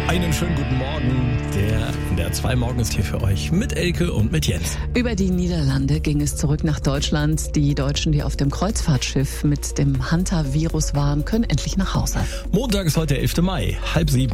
Einen schönen guten Morgen. Der NDR 2 Morgen ist hier für euch mit Elke und mit Jens. Über die Niederlande ging es zurück nach Deutschland. Die Deutschen, die auf dem Kreuzfahrtschiff mit dem Hantavirus waren, können endlich nach Hause. Montag ist heute der 11. Mai, 6:30.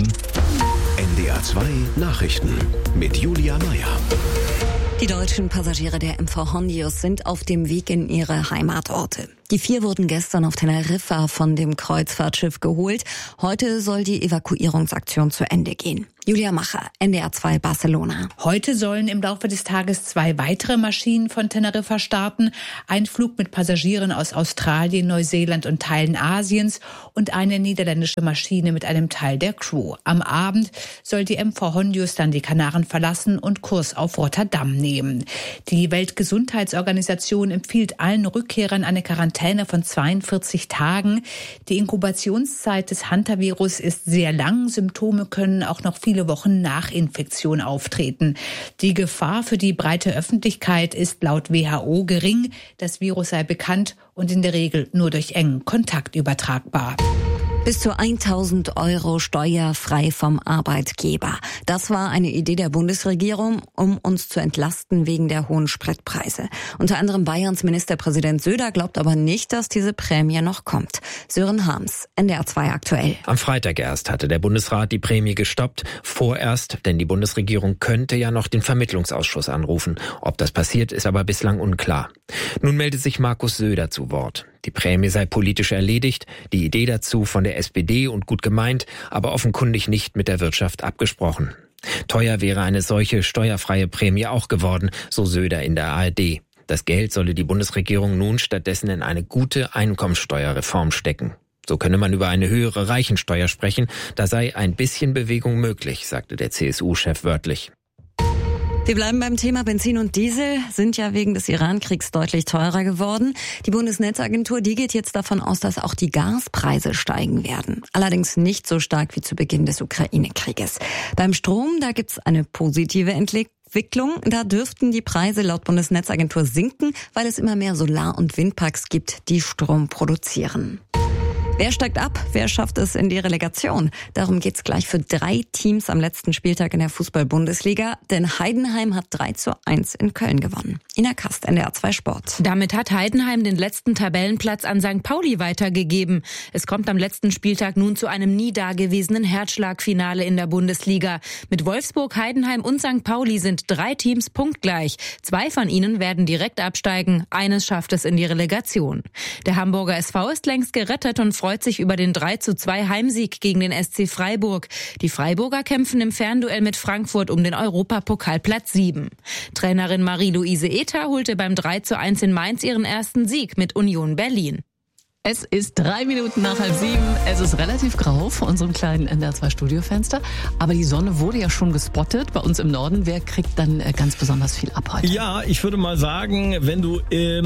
NDR 2 Nachrichten mit Julia Meyer. Die deutschen Passagiere der MV Hondius sind auf dem Weg in ihre Heimatorte. Die 4 wurden gestern auf Teneriffa von dem Kreuzfahrtschiff geholt. Heute soll die Evakuierungsaktion zu Ende gehen. Julia Macher, NDR 2 Barcelona. Heute sollen im Laufe des Tages 2 weitere Maschinen von Teneriffa starten. Ein Flug mit Passagieren aus Australien, Neuseeland und Teilen Asiens und eine niederländische Maschine mit einem Teil der Crew. Am Abend soll die MV Hondius dann die Kanaren verlassen und Kurs auf Rotterdam nehmen. Die Weltgesundheitsorganisation empfiehlt allen Rückkehrern eine Quarantäne von 42 Tagen. Die Inkubationszeit des Hantavirus ist sehr lang. Symptome können auch noch viele Wochen nach Infektion auftreten. Die Gefahr für die breite Öffentlichkeit ist laut WHO gering. Das Virus sei bekannt und in der Regel nur durch engen Kontakt übertragbar. Bis zu 1.000 € steuerfrei vom Arbeitgeber. Das war eine Idee der Bundesregierung, um uns zu entlasten wegen der hohen Spritpreise. Unter anderem Bayerns Ministerpräsident Söder glaubt aber nicht, dass diese Prämie noch kommt. Sören Harms, NDR 2 aktuell. Am Freitag erst hatte der Bundesrat die Prämie gestoppt. Vorerst, denn die Bundesregierung könnte ja noch den Vermittlungsausschuss anrufen. Ob das passiert, ist aber bislang unklar. Nun meldet sich Markus Söder zu Wort. Die Prämie sei politisch erledigt, die Idee dazu von der SPD und gut gemeint, aber offenkundig nicht mit der Wirtschaft abgesprochen. Teuer wäre eine solche steuerfreie Prämie auch geworden, so Söder in der ARD. Das Geld solle die Bundesregierung nun stattdessen in eine gute Einkommensteuerreform stecken. So könne man über eine höhere Reichensteuer sprechen, da sei ein bisschen Bewegung möglich, sagte der CSU-Chef wörtlich. Wir bleiben beim Thema Benzin und Diesel, sind ja wegen des Iran-Kriegs deutlich teurer geworden. Die Bundesnetzagentur, die geht jetzt davon aus, dass auch die Gaspreise steigen werden. Allerdings nicht so stark wie zu Beginn des Ukraine-Krieges. Beim Strom, da gibt's eine positive Entwicklung. Da dürften die Preise laut Bundesnetzagentur sinken, weil es immer mehr Solar- und Windparks gibt, die Strom produzieren. Wer steigt ab? Wer schafft es in die Relegation? Darum geht's gleich für 3 Teams am letzten Spieltag in der Fußball-Bundesliga. Denn Heidenheim hat 3:1 in Köln gewonnen. Ina Kast, NDR 2 Sport. Damit hat Heidenheim den letzten Tabellenplatz an St. Pauli weitergegeben. Es kommt am letzten Spieltag nun zu einem nie dagewesenen Herzschlagfinale in der Bundesliga. Mit Wolfsburg, Heidenheim und St. Pauli sind 3 Teams punktgleich. 2 von ihnen werden direkt absteigen. Eines schafft es in die Relegation. Der Hamburger SV ist längst gerettet und freut sich über den 3:2 Heimsieg gegen den SC Freiburg. Die Freiburger kämpfen im Fernduell mit Frankfurt um den Europapokalplatz 7. Trainerin Marie-Louise Ether holte beim 3:1 in Mainz ihren ersten Sieg mit Union Berlin. Es ist 3 Minuten nach 6:30. Es ist relativ grau vor unserem kleinen NDR 2 Studiofenster. Aber die Sonne wurde ja schon gespottet bei uns im Norden. Wer kriegt dann ganz besonders viel ab heute? Ja, ich würde mal sagen, wenn du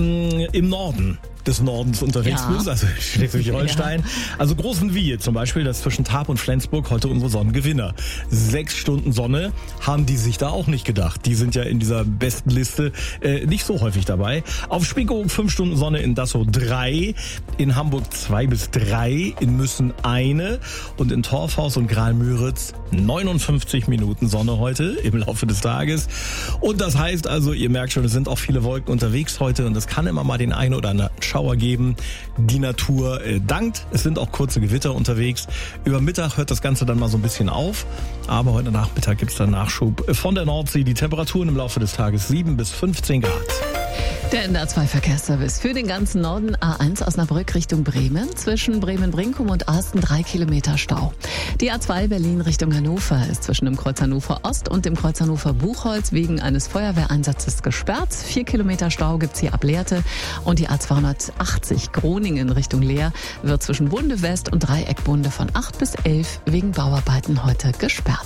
im Norden des Nordens unterwegs bist, also Schleswig-Holstein. Also Großenwiehe zum Beispiel, das ist zwischen Tarp und Flensburg heute unsere Sonnengewinner. 6 Stunden Sonne haben die sich da auch nicht gedacht. Die sind ja in dieser besten Liste nicht so häufig dabei. Auf Spiekeroog 5 Stunden Sonne, in Dassow 3, in Hamburg 2 bis 3, in Müssen 1 und in Torfhaus und Graal-Müritz 59 Minuten Sonne heute im Laufe des Tages. Und das heißt also, ihr merkt schon, es sind auch viele Wolken unterwegs heute und es kann immer mal den einen oder anderen Schauer geben. Die Natur dankt. Es sind auch kurze Gewitter unterwegs. Über Mittag hört das Ganze dann mal so ein bisschen auf. Aber heute Nachmittag gibt es dann Nachschub von der Nordsee. Die Temperaturen im Laufe des Tages 7 bis 15 Grad. Der NDR 2 Verkehrsservice für den ganzen Norden. A1 Osnabrück Richtung Bremen. Zwischen Bremen-Brinkum und Asten 3 Kilometer Stau. Die A2 Berlin Richtung Hannover ist zwischen dem Kreuz Hannover Ost und dem Kreuz Hannover Buchholz wegen eines Feuerwehreinsatzes gesperrt. 4 Kilometer Stau gibt's hier ab Lehrte. Und die A280 Groningen Richtung Leer wird zwischen Bunde West und Dreieckbunde von 8 bis 11 wegen Bauarbeiten heute gesperrt.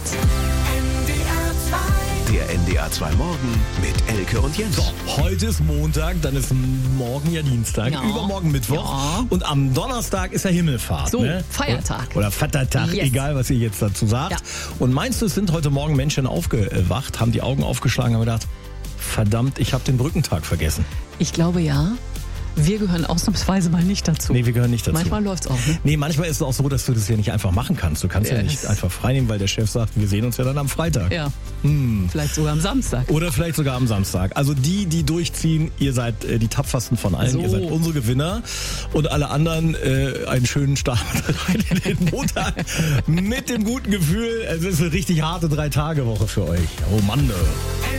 Der NDR 2 Morgen mit Elke und Jens. So, heute ist Montag, dann ist morgen ja Dienstag, übermorgen Mittwoch und am Donnerstag ist ja Himmelfahrt. So, ne? Feiertag. Oder Vatertag, egal was ihr jetzt dazu sagt. Ja. Und meinst du, es sind heute Morgen Menschen aufgewacht, haben die Augen aufgeschlagen und gedacht, verdammt, ich habe den Brückentag vergessen? Ich glaube ja. Wir gehören ausnahmsweise mal nicht dazu. Nee, wir gehören nicht dazu. Manchmal läuft's auch, ne? Nee, manchmal ist es auch so, dass du das ja nicht einfach machen kannst. Du kannst ja nicht einfach frei nehmen, weil der Chef sagt, wir sehen uns ja dann am Freitag. Ja. Vielleicht sogar am Samstag. Oder vielleicht sogar am Samstag. Also die durchziehen, ihr seid die tapfersten von allen. So. Ihr seid unsere Gewinner. Und alle anderen einen schönen Start in den Montag mit dem guten Gefühl. Es ist eine richtig harte 3-Tage-Woche für euch. Oh Mann.